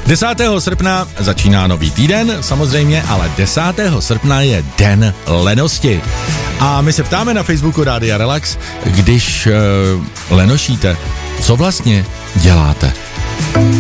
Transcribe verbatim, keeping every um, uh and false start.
desátého srpna začíná nový týden, samozřejmě, ale desátého srpna je den lenosti. A my se ptáme na Facebooku Rádia Relax, když uh, lenošíte, co vlastně děláte?